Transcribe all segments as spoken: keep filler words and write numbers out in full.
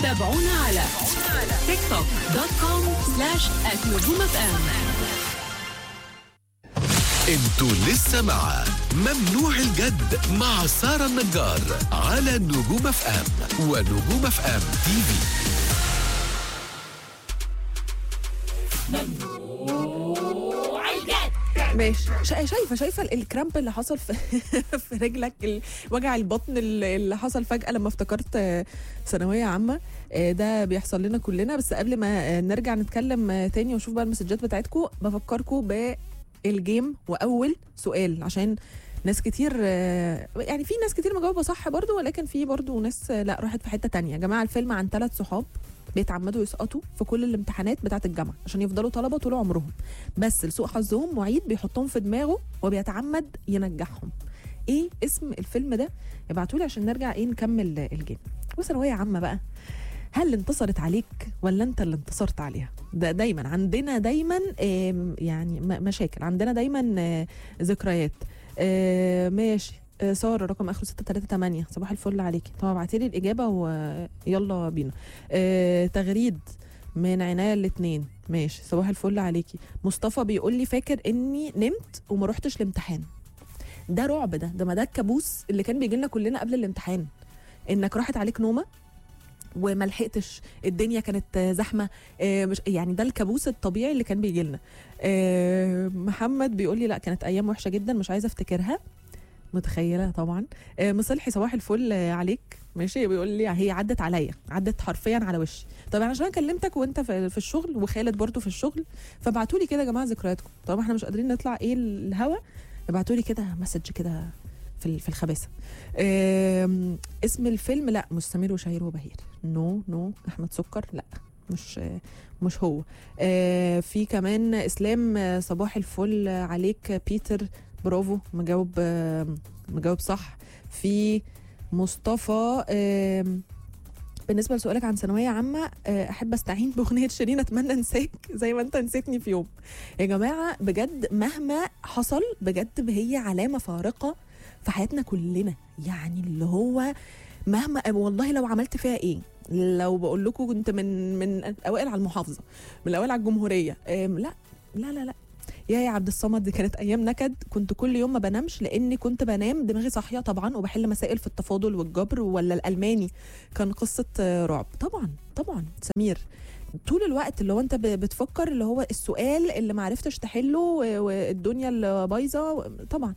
تابعونا على تيك توك دوت كوم سلاش نجوم اف ام. انتوا لسه مع ممنوع الجد مع سارة النجار على نجوم اف ام ونجوم اف ام تي في. ماشي. شايفه شايفه الكرامب اللي حصل في في رجلك، وجع البطن اللي حصل فجأة لما افتكرت ثانوية عامة. ده بيحصل لنا كلنا. بس قبل ما نرجع نتكلم تاني ونشوف بقى المسجات بتاعتكم، بفكركم بالجيم واول سؤال، عشان ناس كتير يعني في ناس كتير مجاوبه صح برضو، ولكن في برضو ناس لا راحت في حتة تانية. يا جماعة الفيلم عن ثلاث صحاب بيتعمدوا يسقطوا في كل الامتحانات بتاعه الجامعه عشان يفضلوا طلبه طول عمرهم، بس لسوء حظهم معيد بيحطهم في دماغه وبيتعمد ينجحهم. ايه اسم الفيلم ده؟ ابعتوا لي عشان نرجع ايه نكمل الجيم. وثانويه عامه بقى، هل انتصرت عليك ولا انت اللي انتصرت عليها؟ ده دايما عندنا دايما يعني مشاكل، عندنا دايما ذكريات. ماشي. سارة رقم اخره ستة تلاتة تمانية، صباح الفل عليكي. طب ابعتي لي الاجابه ويلا بينا. آه تغريد من عناية الاثنين، ماشي. صباح الفل عليكي. مصطفى بيقول لي فاكر اني نمت وما روحتش الامتحان. ده رعب، ده ده ما ده الكابوس اللي كان بيجي لنا كلنا قبل الامتحان، انك راحت عليك نومه وما لحقتش، الدنيا كانت زحمه. آه مش يعني ده الكابوس الطبيعي اللي كان بيجي لنا. آه محمد بيقول لي لا كانت ايام وحشه جدا مش عايزه افتكرها. متخيله طبعا. آه مصلحي صباح الفل آه عليك. ماشي. بيقول لي هي عدت عليا، عدت حرفيا على وشي. طب عشان كلمتك وانت في الشغل وخالد برضو في الشغل، فابعتوا لي كده يا جماعه ذكرياتكم. طب احنا مش قادرين نطلع ايه الهوا، ابعتوا لي كده مسج كده في في الخباثه. آه اسم الفيلم لا مش سمير وشهير وبهير. نو نو احمد سكر لا مش مش هو. آه في كمان اسلام آه صباح الفل عليك بيتر، برافو مجاوب مجاوب صح. في مصطفى بالنسبه لسؤالك عن ثانويه عامه، احب استعين باغنيه شيرين اتمنى انساك زي ما انت نسيتني في يوم. يا جماعه بجد مهما حصل بجد هي علامه فارقه في حياتنا كلنا، يعني اللي هو مهما والله لو عملت فيها ايه، لو بقول لكم كنت من من اوائل على المحافظه، من الاوائل على الجمهوريه، لا لا لا لا يا يا عبد الصمد، دي كانت ايام نكد. كنت كل يوم ما بنامش لاني كنت بنام دماغي صاحيه طبعا، وبحل مسائل في التفاضل والجبر، ولا الالماني كان قصه رعب طبعا. طبعا سمير طول الوقت اللي هو انت بتفكر اللي هو السؤال اللي ما عرفتش تحله والدنيا اللي بايظه طبعا.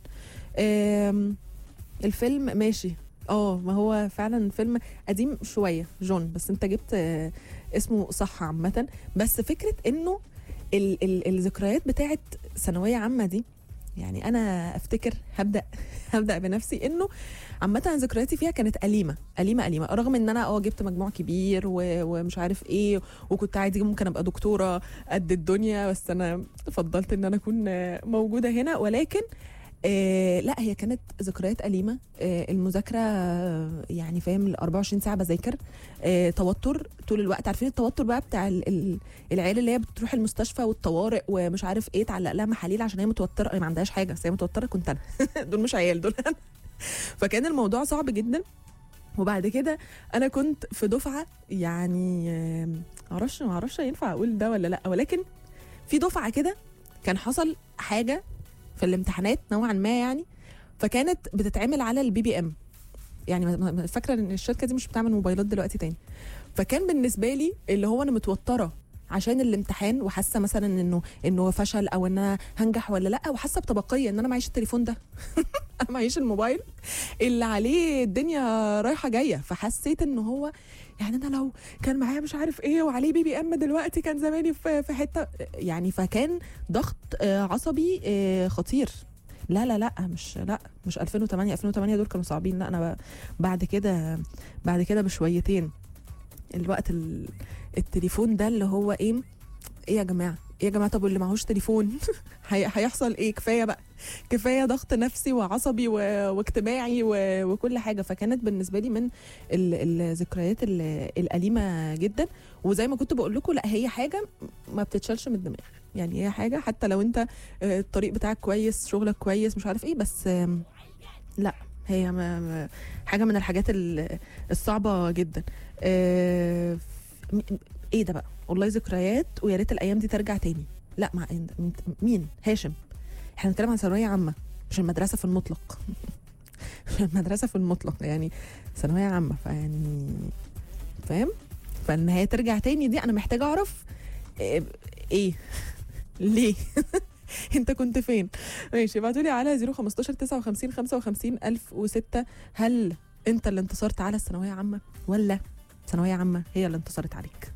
الفيلم ماشي. اه ما هو فعلا فيلم قديم شويه جون، بس انت جبت اسمه صح عامه. بس فكره انه ال ال الذكريات بتاعت ثانويه عامه دي، يعني انا افتكر هبدا هبدا بنفسي انه عامه ذكرياتي فيها كانت اليمه اليمه اليمه، رغم ان انا اه جبت مجموع كبير ومش عارف ايه، وكنت عادي ممكن ابقى دكتوره قد الدنيا، بس انا فضلت ان انا اكون موجوده هنا. ولكن آه لا هي كانت ذكريات أليمة. آه المذاكرة آه يعني فاهم أربعة وعشرين ساعة بذاكر. آه توتر طول الوقت. عارفين التوتر بقى بتاع العيال اللي هي بتروح المستشفى والطوارئ ومش عارف ايه، تعلق لها محاليل عشان هي متوترة، ما عندهاش حاجة بس هي متوترة. كنت انا دول مش عيال دول انا. فكان الموضوع صعب جدا. وبعد كده انا كنت في دفعة يعني آه معرفش معرفش ينفع اقول ده ولا لا، ولكن في دفعة كده كان حصل حاجة في الامتحانات نوعا ما يعني، فكانت بتتعمل على البي بي ام. يعني فاكره ان الشركه دي مش بتعمل موبايلات دلوقتي تاني. فكان بالنسبه لي اللي هو انا متوتره عشان الامتحان، وحاسه مثلا انه انه فشل او ان انا هنجح ولا لا، وحاسه بطبقيه ان انا معيش التليفون ده انا معيش الموبايل اللي عليه الدنيا رايحه جايه. فحسيت انه هو يعني انا لو كان معايا مش عارف ايه وعليه بي بي ام دلوقتي كان زماني في في حته يعني. فكان ضغط عصبي خطير. لا لا لا مش لا مش ألفين وتمانية ألفين وتمانية دول كانوا صعبين. لا انا بعد كده بعد كده بشويتين الوقت التليفون ده اللي هو ايه ايه يا جماعه ايه يا جماعه. طب اللي معهوش تليفون هيحصل ايه؟ كفايه بقى، كفايه ضغط نفسي وعصبي واجتماعي وكل حاجه. فكانت بالنسبه لي من الذكريات الاليمه جدا. وزي ما كنت بقول لكم لا هي حاجه ما بتتشالش من الدماغ، يعني هي حاجه حتى لو انت الطريق بتاعك كويس، شغلك كويس، مش عارف ايه، بس لا هي حاجه من الحاجات الصعبه جدا. م- ايه ده بقى؟ والله ذكريات ويا ريت الايام دي ترجع تاني. لا مع مين؟ هاشم، احنا بنتكلم عن ثانويه عامه مش المدرسه في المطلق. مش المدرسه في المطلق يعني ثانويه عامه، فيعني فاهم؟ فان هي ترجع تاني دي انا محتاجه اعرف ايه, إيه؟ ليه؟ انت كنت فين؟ ماشي، ابعتوا لي على صفر خمستاشر تسعة وخمسين خمسة وخمسين ألف وستة. هل انت اللي انتصرت على الثانويه عامه ولا ثانويه عامه هي اللي انتصرت عليك؟